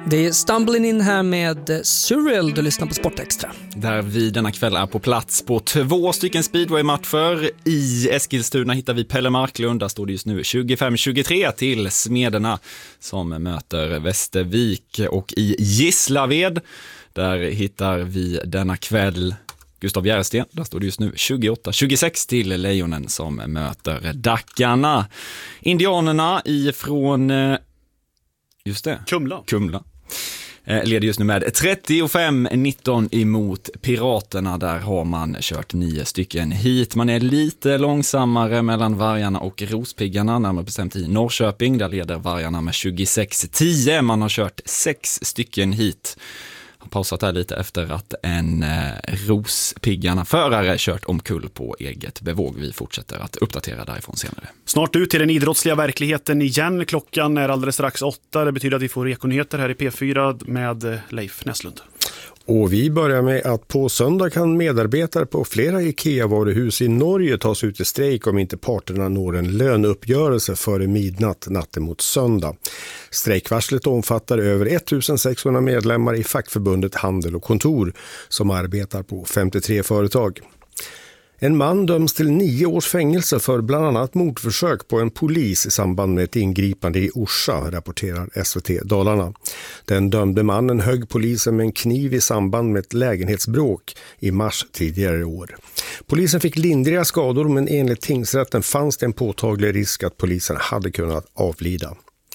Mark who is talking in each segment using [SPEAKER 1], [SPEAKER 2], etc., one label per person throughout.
[SPEAKER 1] Det är Stumbling In här med Surreal, du lyssnar på Sportextra.
[SPEAKER 2] Där vi denna kväll är på plats på 2 stycken speedway-matcher. I Eskilstuna hittar vi Pelle Marklund, där står det just nu 25-23 till Smederna som möter Västervik. Och i Gislaved, där hittar vi denna kväll Gustav Järsten, där står det just nu 28-26 till Lejonen som möter Dackarna. Indianerna ifrån just det, Kumla. Leder just nu med 35-19 emot Piraterna. Där har man kört 9 stycken hit. Man är lite långsammare mellan Vargarna och Rospiggarna, närmare bestämt i Norrköping. Där leder Vargarna med 26-10. Man har kört 6 stycken hit. Har pausat här lite efter att en Rospiggarna-förare kört omkull på eget bevåg. Vi fortsätter att uppdatera därifrån senare.
[SPEAKER 3] Snart ut till den idrottsliga verkligheten igen. Klockan är alldeles strax 8. Det betyder att vi får ekonyheter här i P4 med Leif Näslund.
[SPEAKER 4] Och vi börjar med att på söndag kan medarbetare på flera IKEA-varuhus i Norge tas ut i strejk om inte parterna når en löneuppgörelse före midnatt natten mot söndag. Strejkvarslet omfattar över 1600 medlemmar i fackförbundet Handel och kontor som arbetar på 53 företag. En man döms till 9 års fängelse för bland annat mordförsök på en polis i samband med ett ingripande i Orsa, rapporterar SVT Dalarna. Den dömde mannen högg polisen med en kniv i samband med ett lägenhetsbråk i mars tidigare år. Polisen fick lindriga skador, men enligt tingsrätten fanns det en påtaglig risk att polisen hade kunnat avlida.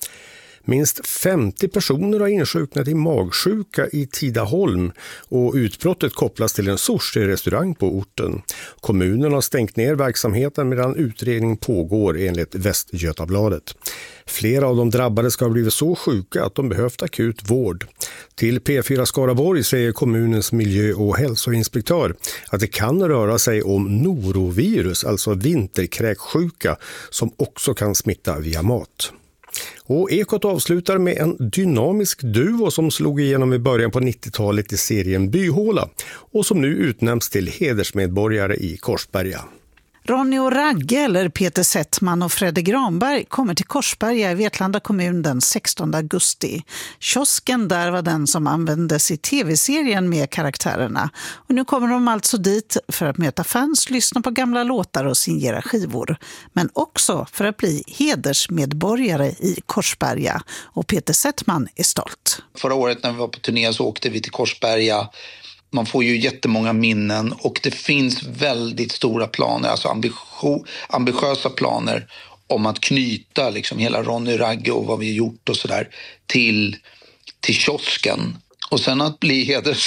[SPEAKER 4] Minst 50 personer har insjuknat i magsjuka i Tidaholm och utbrottet kopplas till en sushi-restaurang på orten. Kommunen har stängt ner verksamheten medan utredning pågår enligt Västgötabladet. Flera av de drabbade ska ha blivit så sjuka att de behövt akut vård. Till P4 Skaraborg säger kommunens miljö- och hälsoinspektör att det kan röra sig om norovirus, alltså vinterkräksjuka, som också kan smitta via mat. Och Ekot avslutar med en dynamisk duo som slog igenom i början på 90-talet i serien Byhåla och som nu utnämns till hedersmedborgare i Korsberga.
[SPEAKER 5] Ronny och Ragge, eller Peter Settman och Fredde Granberg, kommer till Korsberga i Vetlanda kommun den 16 augusti. Kiosken där var den som användes i tv-serien med karaktärerna. Och nu kommer de alltså dit för att möta fans, lyssna på gamla låtar och signera skivor. Men också för att bli hedersmedborgare i Korsberga. Och Peter Settman är stolt.
[SPEAKER 6] Förra året när vi var på turné så åkte vi till Korsberga. Man får ju jättemånga minnen och det finns väldigt stora planer, alltså ambitiösa planer om att knyta liksom hela Ronny, Ragge och vad vi har gjort och sådär till kiosken. Och sen att bli heders...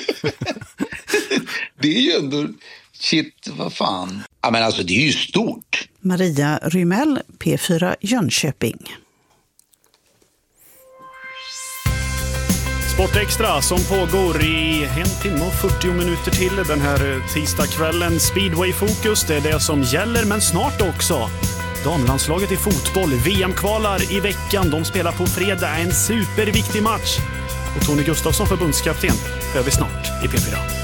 [SPEAKER 6] det är ju ändå... Shit, vad fan. Ja, men alltså det är ju stort.
[SPEAKER 5] Maria Rymell, P4 Jönköping.
[SPEAKER 3] Sportextra som pågår i 1 timme och 40 minuter till den här tisdagskvällen. Speedway-fokus, det är det som gäller, men snart också. Damlandslaget i fotboll, VM-kvalar i veckan. De spelar på fredag, en superviktig match. Och Tony Gustafsson, förbundskapten, hör vi snart i P4.